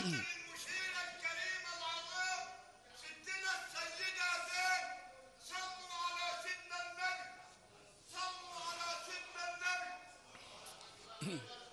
المشير الكريم العظيم ستنا السيدة زين. صلوا على سيدنا النبي، صلوا على سيدنا النبي.